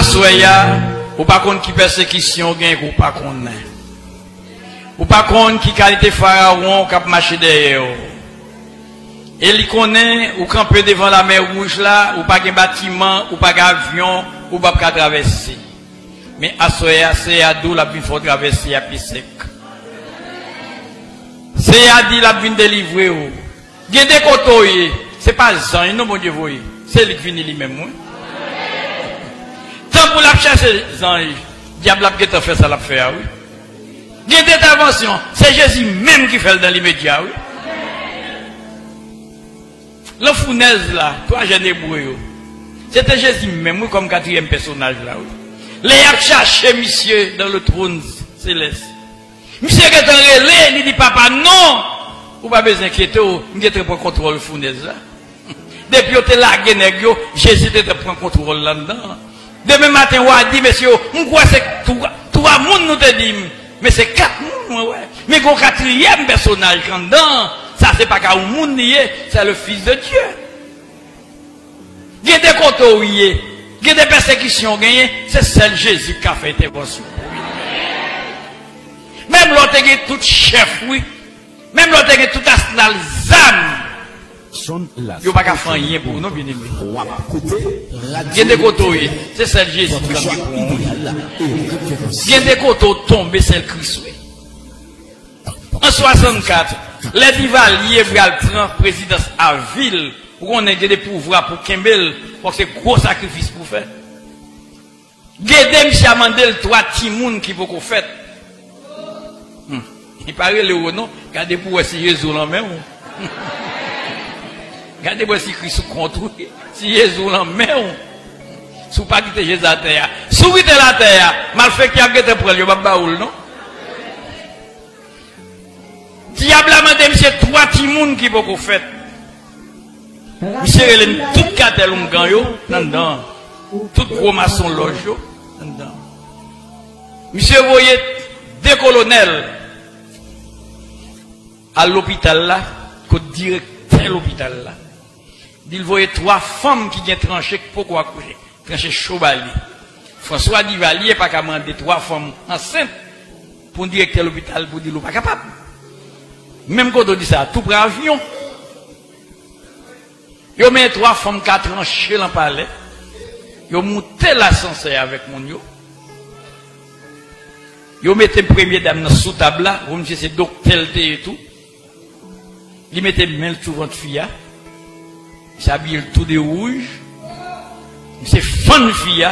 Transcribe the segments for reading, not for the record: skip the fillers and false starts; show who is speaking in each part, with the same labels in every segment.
Speaker 1: Assoya, ou pas contre qui persécution gagne ou pas contre. Ou pas contre qui qualité pharaon qui a marché derrière. Et il connaît ou camper devant la mer rouge là, ou pas de bâtiment, ou pas d'avion, ou pas de traverser. Mais Assoya, c'est à d'où la vie faut traverser à plus sec. C'est à dire la vie délivrer ou. Il y a des côtés, c'est pas Jean, non mon Dieu voyez. C'est lui qui vient lui-même. Tant pour la chercher Jean, diable a fait ça l'a fait oui. Il y a des interventions, c'est Jésus même qui fait dans l'immédiat oui. Le fournaise là, toi jeune hébreu, c'était Jésus même comme quatrième personnage là oui. Les a cherché monsieur dans le trône céleste. Monsieur qui est en relais, il dit papa non, ou pas besoin d'inquiéter, il était pour contrôle fournaise là. Depuis que tu la guerre, Jésus était pour contrôle là-dedans. Demain matin, on a dit, monsieur, on croit que c'est trois monde nous te dit, mais c'est quatre monde, ouais. Mais qu'on quatrième personnage dedans, ça c'est pas qu'un monde c'est le Fils de Dieu. Il y a des côtés où il y a des persécutions gagnées, c'est seul Jésus qui a fait intervention. Même l'autre qui est tout chef, oui. Même l'autre qui est tout asnal zam. Il n'y a pas qu'à faire rien pour nous, bien aimé. Il y a des côtés, c'est seul Jésus qui a fait. Il y a des côtés tombés, c'est le Christ. En 64, les divaliers prennent présidence à ville pour qu'on ait des pouvoirs pour Kembel, pour que c'est gros sacrifice pour faire. Guédé, M. Amandel, trois timouns qui vont faire. Il paraît le haut, non? Regardez pour si Jésus en main. Regardez pour si Christ contre. Si Jésus en main. Si vous pas quitter Jésus à terre. Si vous quittez la terre, mal fait qu'il y a quelqu'un pour le baoul, non? Diable a demandé, monsieur, trois timouns qui vont faire. Monsieur, il a tout cartel ou ganyo, dedans. Tout gros maçon loge, dedans. Monsieur, vous voyez, des colonels. À l'hôpital là, qu'au directeur de l'hôpital là, il voyait trois femmes qui viennent trancher, pourquoi coucher? Trancher Chobali. François Divalier pas qu'à demander trois femmes enceintes pour un directeur de l'hôpital pour dire pas capable. Même quand on dit ça, tout prend avion. Yo met trois femmes qui ont tranché dans le palais. Yo monté l'ascenseur avec mon yo. Yo mettez première dame dans sous table là, vous me dites c'est docteur et tout. Il mettait main sur votre fille, il s'habille tout de rouge, c'est fan fille,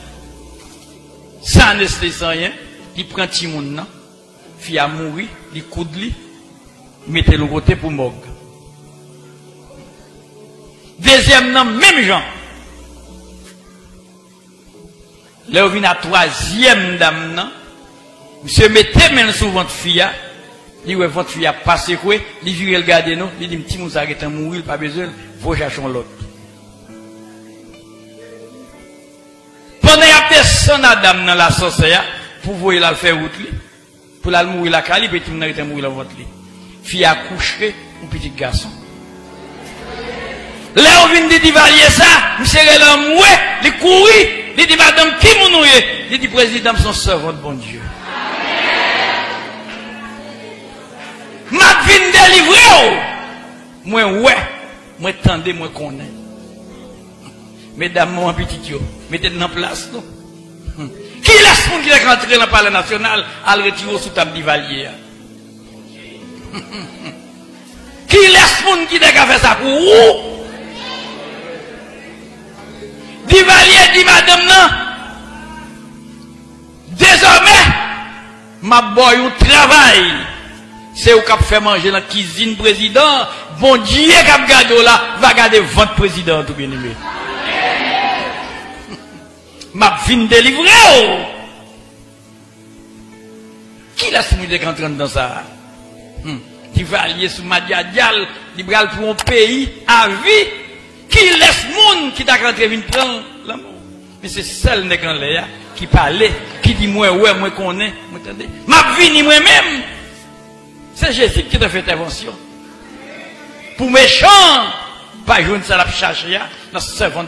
Speaker 1: sans anesthésie, sans rien, il prend Timoun, fille a mouru, il coude lui, il mettait le côté pour mort. Deuxième nom, même gens. Là, on vient à troisième dame, monsieur mettait main sur votre fille, il dit, votre fille a passé quoi? Il dit, regardez nous. Il dit, petit moussa qui est mourir, pas besoin, faut chercher l'autre. Pendant qu'il y a personne à dame dans la sorcière, pour voir la faire route, pour la mourir la cali, puis tout le monde est mourir dans votre lit. Fille a couché, un petit garçon. Là, on vient de divalier ça, monsieur Relan moué, il courit, il dit, madame, qui mounouye? Il dit, président, son servant, bon Dieu. Ma vie délivrée. Moi, ouais. Moi, tendez, moi, connais. Mesdames, mon petit yo, mettez dans place, non? Qui laisse mon qui est rentré dans le palais national à le retirer sous table d'Ivalier? Qui laisse mon qui a fait ça pour vous? D'Ivalier dit, madame, non? Désormais, ma boy, au travail. C'est au cap fait manger dans la cuisine président. Bon Dieu, cap garde là, va garder votre président tout bien aimé. Ma vie délivrée. Qui l'a soumis de rentrer dans ça? Qui va allier sous Madiadial, libéral pour un pays à vie. Qui laisse monde qui t'a rentré venir prendre l'amour? Mais c'est seul n'est qu'en l'air qui parlait, qui dit moi, ouais, moi connais, moi attendez. Ma vie ni moi-même. C'est Jésus qui a fait intervention. Pour méchant, pas jouer ça la chercher, dans ce servant